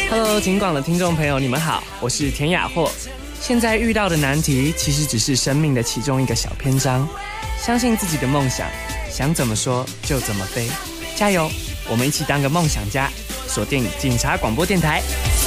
Hello， 警广的听众朋友，你们好，我是田雅霍。现在遇到的难题，其实只是生命的其中一个小篇章。相信自己的梦想，想怎么说就怎么飞，加油！我们一起当个梦想家，锁定警察广播电台。